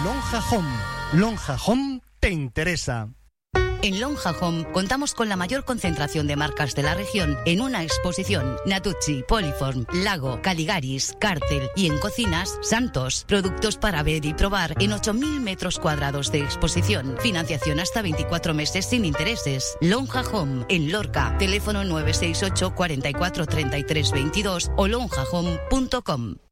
Lonja Home. Lonja Home te interesa. En Lonja Home contamos con la mayor concentración de marcas de la región en una exposición. Natuzzi, Poliform, Lago, Caligaris, Cartel y en cocinas, Santos. Productos para ver y probar en 8.000 metros cuadrados de exposición. Financiación hasta 24 meses sin intereses. Lonja Home en Lorca. Teléfono 968 44 33 22 o lonjahome.com.